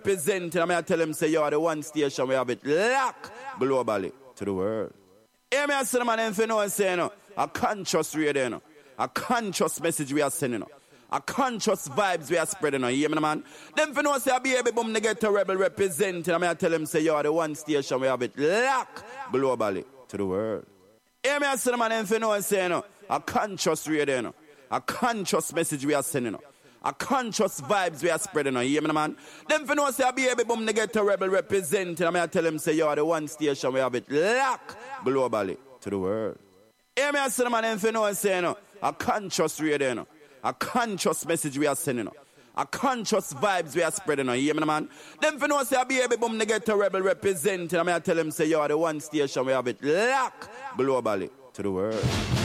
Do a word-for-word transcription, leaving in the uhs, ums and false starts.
representing. I'm going to tell them, say, you are the one station we have it locked globally to the world. Hear me, I say, man, if you know what I'm saying, no? A conscious radio, no? A conscious message we are sending, no? A conscious vibes we are spreading, no? You hear me, man? Them if you know, say, I be able to get a rebel representing. I'm going to tell them, say, you are the one station we have it locked globally to the world. Hear me, I say, man, if you know what I'm saying, no? A conscious radio, no? A conscious message we are sending, no? A conscious vibes we are spreading, no? You hear me, man? Them if you know, say, I be able to get a rebel representing. I'm going to tell them, say, you are the one station we have it locked globally to the world. Hear me, I say, man, if you know what I'm saying, no? A conscious radio, no? A conscious message we are sending, no? A conscious vibes we are spreading, no? You hear me, man? Them if you know, say, I be able to get a rebel representing. I'm going to tell them, say, you are the one station we have it locked globally to the world.